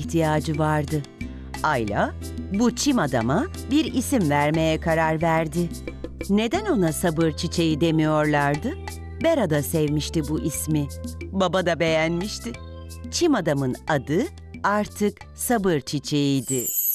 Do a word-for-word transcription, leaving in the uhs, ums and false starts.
ihtiyacı vardı. Ayla, bu çim adama bir isim vermeye karar verdi. Neden ona sabır çiçeği demiyorlardı? Bera da sevmişti bu ismi. Baba da beğenmişti. Çim adamın adı artık sabır çiçeğiydi.